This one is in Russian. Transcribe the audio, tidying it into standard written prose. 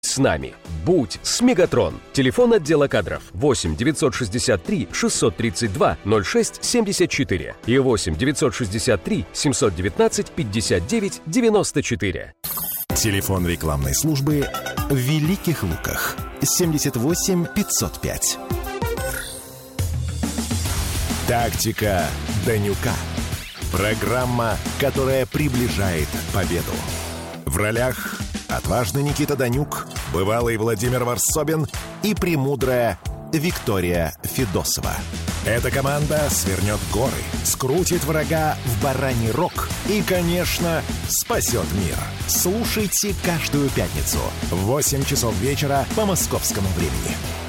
С нами. Будь с Мегатрон. Телефон отдела кадров 8 963 632 06 74 и 8 963 719 59 94. Телефон рекламной службы в Великих Луках 78 505. Тактика Данюка. Программа, которая приближает победу. В ролях отважный Никита Данюк, бывалый Владимир Варсобин и премудрая Виктория Федосова. Эта команда свернет горы, скрутит врага в бараний рог и, конечно, спасет мир. Слушайте каждую пятницу в 8 часов вечера по московскому времени.